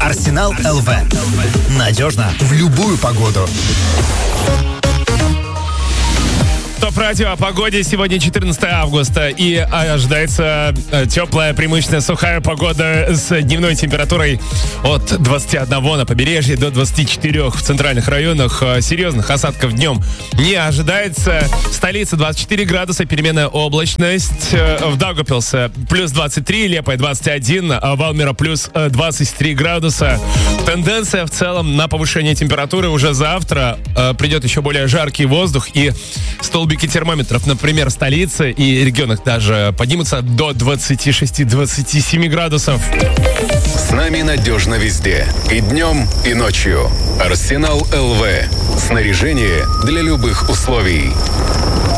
Арсенал ЛВ. Надежно в любую погоду. Топ-радио о погоде. Сегодня 14 августа и ожидается теплая, преимущественно сухая погода с дневной температурой от 21 на побережье до 24 в центральных районах. Серьезных осадков днем не ожидается. Столица 24 градуса, переменная облачность. В Даугавпилсе плюс 23, Лепая 21, Валмера плюс 23 градуса. Тенденция в целом на повышение температуры. Уже завтра придет еще более жаркий воздух, и столбики термометров, например, в столице и регионах даже поднимутся до 26-27 градусов. С нами надежно везде. И днем, и ночью. Арсенал ЛВ. Снаряжение для любых условий.